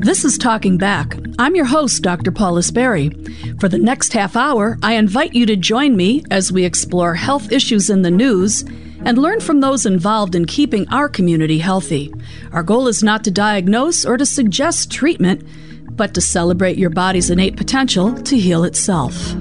This is Talking Back. I'm your host, Dr. Paula Sperry. For the next half hour, I invite you to join me as we explore health issues in the news and learn from those involved in keeping our community healthy. Our goal is not to diagnose or to suggest treatment, but to celebrate your body's innate potential to heal itself.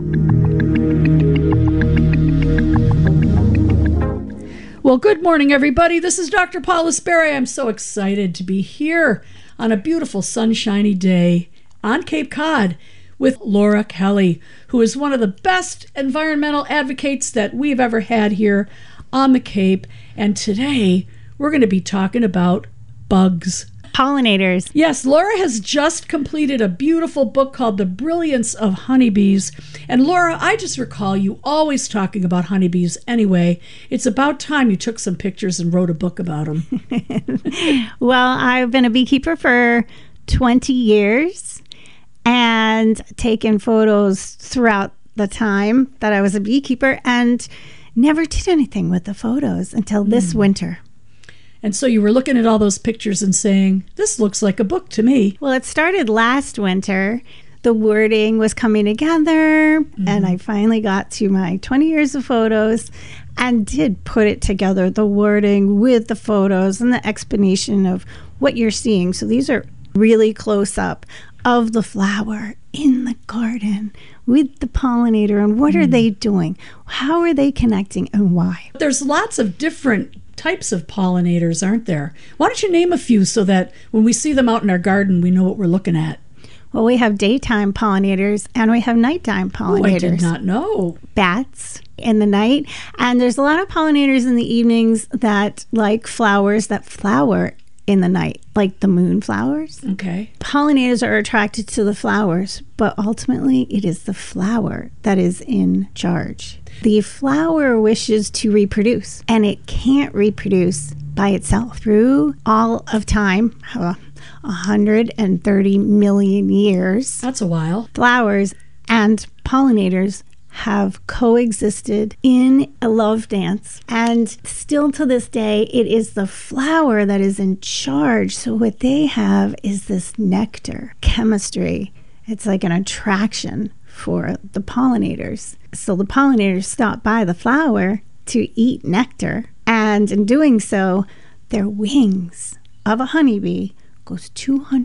Well, good morning, everybody. This is Dr. Paula Sperry. I'm so excited to be here on a beautiful sunshiny day on Cape Cod with Laura Kelly, who is one of the best environmental advocates that we've ever had here on the Cape. And today we're going to be talking about bugs. Pollinators. Yes, Laura has just completed a beautiful book called The Brilliance of Honeybees. And Laura, I just recall you always talking about honeybees anyway. It's about time you took some pictures and wrote a book about them. Well, I've been a beekeeper for 20 years and taken photos throughout the time that I was a beekeeper and never did anything with the photos until this winter. And so you were looking at all those pictures and saying, this looks like a book to me. Well, it started last winter. The wording was coming together, and I finally got to my 20 years of photos and did put it together, the wording with the photos and the explanation of what you're seeing. So these are really close up of the flower in the garden with the pollinator and what are they doing? How are they connecting and why? There's lots of different types of pollinators, aren't there? Why don't you name a few so that when we see them out in our garden, we know what we're looking at? Well, we have daytime pollinators and we have nighttime pollinators. Oh, I did not know. Bats in the night. And there's a lot of pollinators in the evenings that like flowers that flower in the night, like the moonflowers. Okay. Pollinators are attracted to the flowers, but ultimately it is the flower that is in charge. The flower wishes to reproduce, and it can't reproduce by itself. Through all of time, 130 million years. That's a while. Flowers and pollinators have coexisted in a love dance. And still to this day, it is the flower that is in charge. So what they have is this nectar chemistry. It's like an attraction for the pollinators. So the pollinators stop by the flower to eat nectar. And in doing so, their wings of a honeybee goes 200